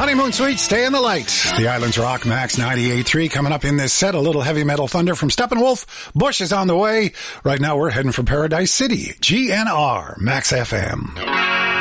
Honeymoon Suite, Stay in the Light. The Islands Rock, Max 98.3. Coming up in this set, a little heavy metal thunder from Steppenwolf. Bush is on the way. Right now we're heading for Paradise City. GNR, Max FM.